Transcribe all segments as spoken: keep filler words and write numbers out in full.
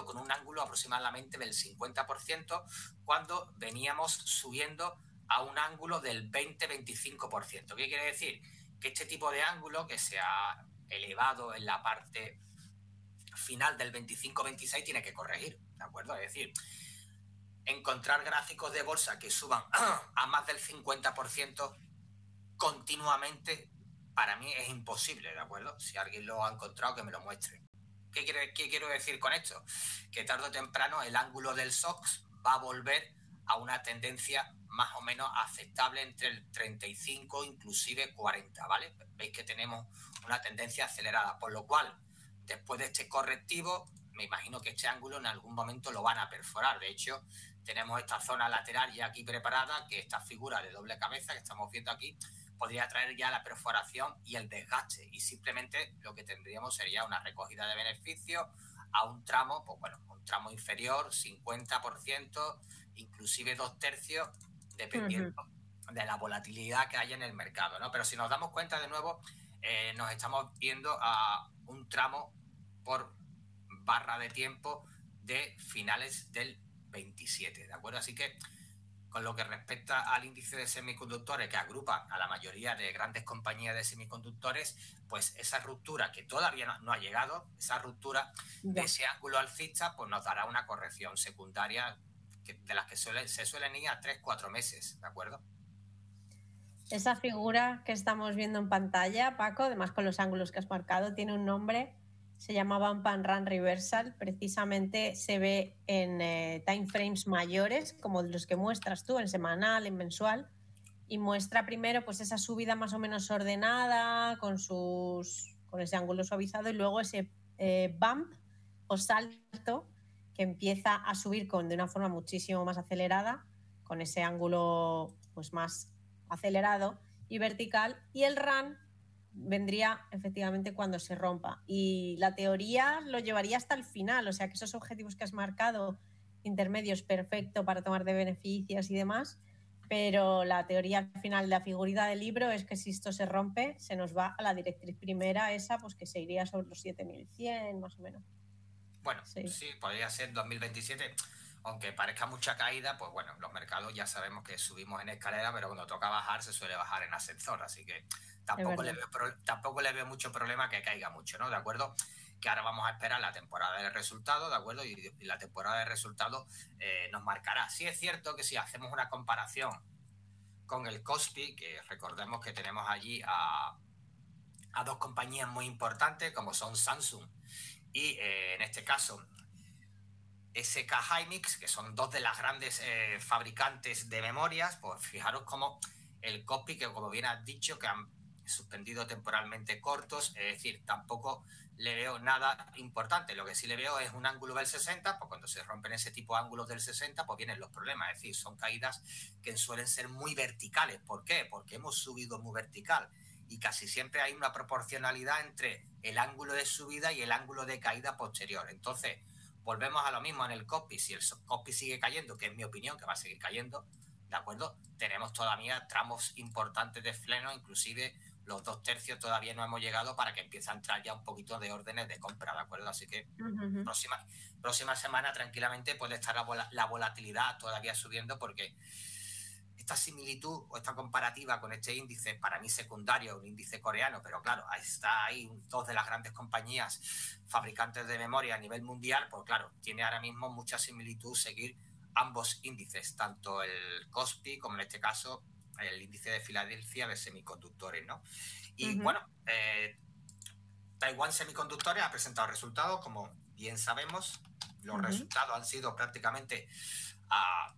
subiendo con un ángulo aproximadamente del cincuenta por ciento cuando veníamos subiendo a un ángulo del veinte a veinticinco por ciento. ¿Qué quiere decir? Que este tipo de ángulo que se ha elevado en la parte final del veinticinco veintiséis tiene que corregir, ¿de acuerdo? Es decir, encontrar gráficos de bolsa que suban a más del cincuenta por ciento continuamente, para mí es imposible, ¿de acuerdo? Si alguien lo ha encontrado, que me lo muestre. ¿Qué, quiere, qué quiero decir con esto? Que tarde o temprano el ángulo del S O X va a volver a una tendencia más o menos aceptable entre el treinta y cinco, inclusive cuarenta, ¿vale? Veis que tenemos una tendencia acelerada, por lo cual, después de este correctivo, me imagino que este ángulo en algún momento lo van a perforar. De hecho, tenemos esta zona lateral ya aquí preparada, que esta figura de doble cabeza que estamos viendo aquí podría traer ya la perforación y el desgaste, y simplemente lo que tendríamos sería una recogida de beneficios a un tramo, pues bueno, un tramo inferior, cincuenta por ciento, inclusive dos tercios, dependiendo uh-huh. de la volatilidad que haya en el mercado, ¿no? Pero si nos damos cuenta de nuevo, eh, nos estamos viendo a un tramo por barra de tiempo de finales del veintisiete, ¿de acuerdo? Así que con lo que respecta al índice de semiconductores, que agrupa a la mayoría de grandes compañías de semiconductores, pues esa ruptura que todavía no, no ha llegado, esa ruptura ya. de ese ángulo alcista, pues nos dará una corrección secundaria que, de las que suele, se suelen ir a tres, cuatro meses, ¿de acuerdo? Esa figura que estamos viendo en pantalla, Paco, además con los ángulos que has marcado, tiene un nombre, se llama Bump and Run Reversal. Precisamente se ve en eh, time frames mayores, como los que muestras tú, en semanal, en mensual, y muestra primero pues esa subida más o menos ordenada, con, sus, con ese ángulo suavizado, y luego ese eh, bump o salto que empieza a subir con, de una forma muchísimo más acelerada, con ese ángulo pues más acelerado y vertical, y el run vendría efectivamente cuando se rompa, y la teoría lo llevaría hasta el final, o sea que esos objetivos que has marcado intermedios, perfecto para tomar de beneficios y demás, pero la teoría al final de la figurita del libro es que si esto se rompe se nos va a la directriz primera, esa pues que se iría sobre los siete mil cien más o menos. Bueno, sí, sí podría ser dos mil veintisiete, aunque parezca mucha caída, pues bueno, los mercados ya sabemos que subimos en escalera, pero cuando toca bajar se suele bajar en ascensor, así que tampoco, le veo, tampoco le veo mucho problema que caiga mucho, ¿no? ¿De acuerdo? Que ahora vamos a esperar la temporada de resultados, ¿de acuerdo? Y, y la temporada de resultados eh, nos marcará. Sí es cierto que si hacemos una comparación con el Kospi, que recordemos que tenemos allí a, a dos compañías muy importantes, como son Samsung y eh, en este caso S K Hynix, que son dos de las grandes eh, fabricantes de memorias, pues fijaros cómo el Kospi, que como bien has dicho, que han suspendido temporalmente cortos, es decir, tampoco le veo nada importante. Lo que sí le veo es un ángulo del sesenta, pues cuando se rompen ese tipo de ángulos del sesenta, pues vienen los problemas, es decir, son caídas que suelen ser muy verticales. ¿Por qué? Porque hemos subido muy vertical y casi siempre hay una proporcionalidad entre el ángulo de subida y el ángulo de caída posterior. Entonces, volvemos a lo mismo en el Kospi. Si el Kospi sigue cayendo, que es mi opinión, que va a seguir cayendo, ¿de acuerdo? Tenemos todavía tramos importantes de freno, inclusive los dos tercios todavía no hemos llegado para que empiece a entrar ya un poquito de órdenes de compra, ¿de acuerdo? Así que uh-huh. próxima, próxima semana tranquilamente puede estar la, vol- la volatilidad todavía subiendo, porque esta similitud o esta comparativa con este índice, para mí secundario, un índice coreano, pero claro, ahí está ahí dos de las grandes compañías fabricantes de memoria a nivel mundial, pues claro, tiene ahora mismo mucha similitud seguir ambos índices, tanto el Kospi como en este caso el índice de Filadelfia de semiconductores, ¿no? Y uh-huh. bueno, eh, Taiwan Semiconductores ha presentado resultados, como bien sabemos, los uh-huh. resultados han sido prácticamente a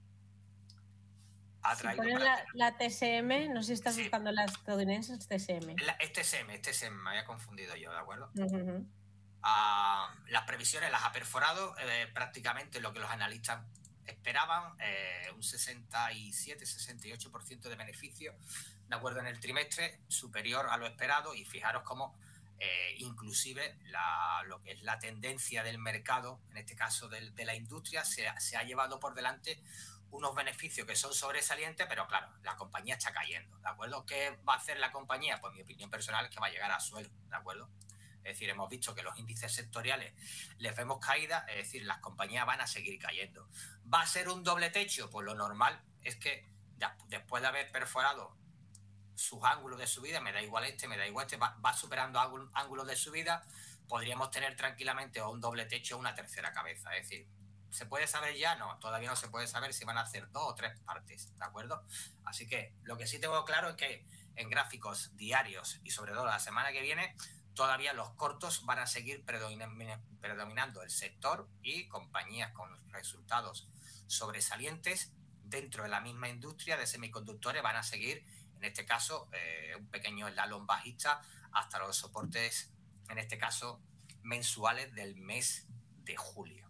Ha si ponen la, la T S M, no sé si estás sí. buscando las estadounidenses, T S M. La, es T S M, es T S M, me había confundido yo, ¿de acuerdo? Uh-huh. Uh, las previsiones las ha perforado eh, prácticamente lo que los analistas esperaban, eh, un sesenta y siete, sesenta y ocho por ciento de beneficio, ¿de acuerdo? En el trimestre, superior a lo esperado, y fijaros cómo eh, inclusive la, lo que es la tendencia del mercado, en este caso de, de la industria, se, se ha llevado por delante unos beneficios que son sobresalientes, pero claro, la compañía está cayendo, ¿de acuerdo? ¿Qué va a hacer la compañía? Pues mi opinión personal es que va a llegar a suelo, ¿de acuerdo? Es decir, hemos visto que los índices sectoriales les vemos caída, es decir, las compañías van a seguir cayendo. ¿Va a ser un doble techo? Pues lo normal es que después de haber perforado sus ángulos de subida, me da igual este, me da igual este, va, va superando ángulos de subida, podríamos tener tranquilamente o un doble techo o una tercera cabeza. Es decir, ¿se puede saber ya? No, todavía no se puede saber si van a hacer dos o tres partes, ¿de acuerdo? Así que lo que sí tengo claro es que en gráficos diarios y sobre todo la semana que viene, todavía los cortos van a seguir predominando el sector y compañías con resultados sobresalientes dentro de la misma industria de semiconductores van a seguir, en este caso, eh, un pequeño eslalon bajista hasta los soportes, en este caso, mensuales del mes de julio.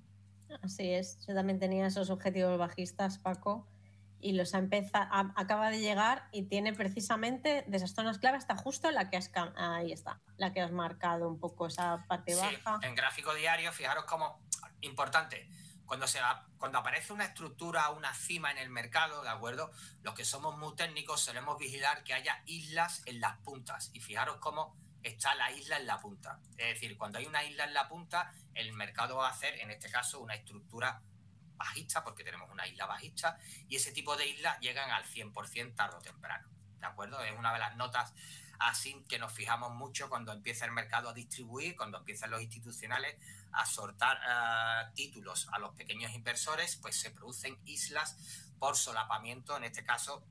Así es, yo también tenía esos objetivos bajistas, Paco, y los ha empezado, acaba de llegar y tiene precisamente de esas zonas clave hasta justo la que has, ahí está, la que has marcado un poco esa parte sí, baja. En gráfico diario, fijaros como importante, cuando, se, cuando aparece una estructura, una cima en el mercado, ¿de acuerdo? Los que somos muy técnicos solemos vigilar que haya islas en las puntas y fijaros cómo está la isla en la punta. Es decir, cuando hay una isla en la punta, el mercado va a hacer, en este caso, una estructura bajista, porque tenemos una isla bajista, y ese tipo de islas llegan al cien por ciento tarde o temprano, ¿de acuerdo? Es una de las notas así que nos fijamos mucho cuando empieza el mercado a distribuir, cuando empiezan los institucionales a soltar uh, títulos a los pequeños inversores, pues se producen islas por solapamiento, en este caso,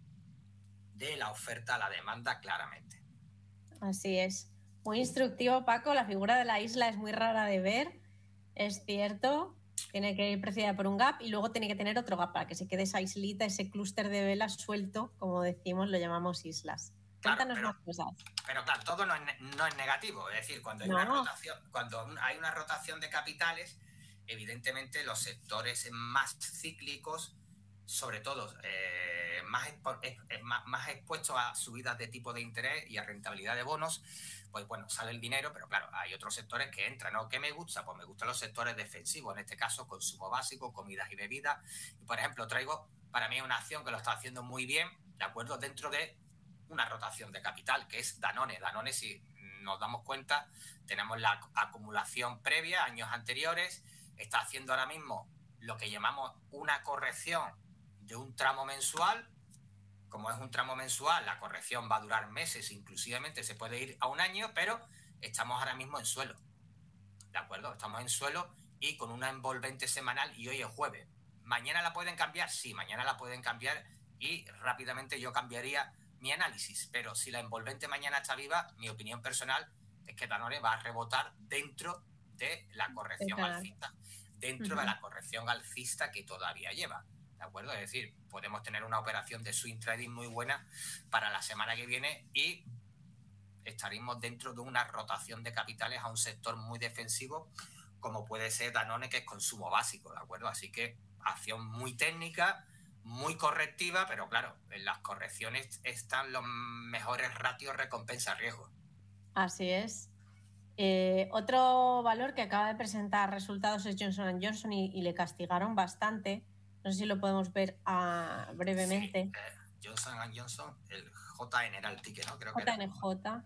de la oferta a la demanda claramente. Así es. Muy instructivo, Paco. La figura de la isla es muy rara de ver, es cierto. Tiene que ir precedida por un gap y luego tiene que tener otro gap para que se quede esa islita, ese clúster de velas suelto, como decimos, lo llamamos islas. Claro, Cuéntanos pero, más cosas. Pero claro, todo no es, no es negativo. Es decir, cuando hay, no. una rotación, cuando hay una rotación de capitales, evidentemente los sectores más cíclicos, sobre todo eh, más, expo eh, más, más expuestos a subidas de tipo de interés y a rentabilidad de bonos, pues bueno, sale el dinero, pero claro, hay otros sectores que entran, ¿no? ¿Qué me gusta? Pues me gustan los sectores defensivos, en este caso consumo básico, comidas y bebidas. Y por ejemplo, traigo para mí una acción que lo está haciendo muy bien, ¿de acuerdo? Dentro de una rotación de capital, que es Danone. Danone, si nos damos cuenta, tenemos la acumulación previa, años anteriores, está haciendo ahora mismo lo que llamamos una corrección de un tramo mensual. Como es un tramo mensual, la corrección va a durar meses, inclusivamente se puede ir a un año, pero estamos ahora mismo en suelo, ¿de acuerdo? Estamos en suelo y con una envolvente semanal y hoy es jueves. ¿Mañana la pueden cambiar? Sí, mañana la pueden cambiar y rápidamente yo cambiaría mi análisis, pero si la envolvente mañana está viva, mi opinión personal es que Danone va a rebotar dentro de la corrección alcista, dentro uh-huh. de la corrección alcista que todavía lleva, ¿de acuerdo? Es decir, podemos tener una operación de swing trading muy buena para la semana que viene y estaremos dentro de una rotación de capitales a un sector muy defensivo como puede ser Danone, que es consumo básico, ¿de acuerdo? Así que acción muy técnica, muy correctiva, pero claro, en las correcciones están los mejores ratios recompensa-riesgo. Así es. Eh, otro valor que acaba de presentar resultados es Johnson and Johnson y, y le castigaron bastante. No sé si lo podemos ver uh, brevemente. Sí, eh, Johnson and Johnson, el J N era el ticket, ¿no? Creo que J N J.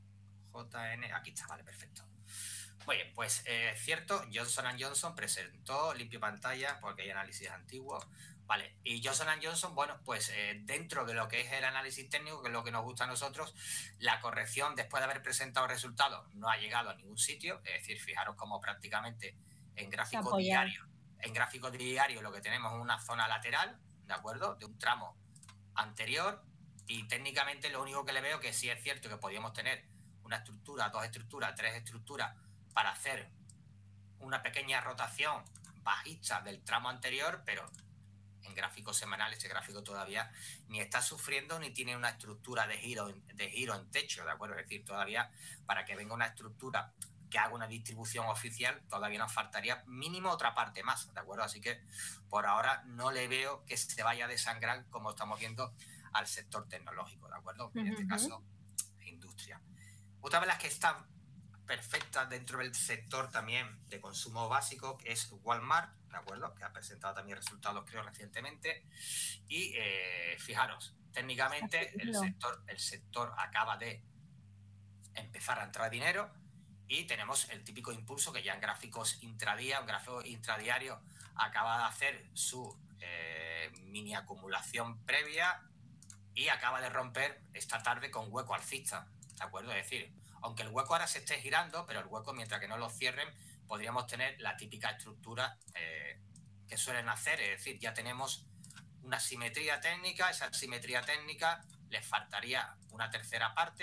J N, aquí está, vale, perfecto. Muy bien, pues es eh, cierto, Johnson and Johnson presentó limpio pantalla porque hay análisis antiguo. Vale, y Johnson and Johnson, bueno, pues eh, dentro de lo que es el análisis técnico, que es lo que nos gusta a nosotros, la corrección después de haber presentado resultados no ha llegado a ningún sitio, es decir, fijaros cómo prácticamente en gráfico diario, en gráfico diario lo que tenemos es una zona lateral, ¿de acuerdo? De un tramo anterior y técnicamente lo único que le veo que sí es cierto que podríamos tener una estructura, dos estructuras, tres estructuras para hacer una pequeña rotación bajista del tramo anterior, pero en gráfico semanal ese gráfico todavía ni está sufriendo ni tiene una estructura de giro, de giro en techo, ¿de acuerdo? Es decir, todavía para que venga una estructura que haga una distribución oficial, todavía nos faltaría mínimo otra parte más, ¿de acuerdo? Así que por ahora no le veo que se vaya a desangrar como estamos viendo al sector tecnológico, ¿de acuerdo? En este caso, industria. Otra de las que están perfectas dentro del sector también de consumo básico es Walmart, ¿de acuerdo? Que ha presentado también resultados, creo, recientemente. Y eh, fijaros, técnicamente el sector, el sector acaba de empezar a entrar dinero Y tenemos el típico impulso que ya en gráficos intradía, un gráfico intradiario, acaba de hacer su eh, mini acumulación previa y acaba de romper esta tarde con hueco alcista, ¿de acuerdo? Es decir, aunque el hueco ahora se esté girando, pero el hueco, mientras que no lo cierren, podríamos tener la típica estructura eh, que suelen hacer, es decir, ya tenemos una simetría técnica, esa simetría técnica les faltaría una tercera parte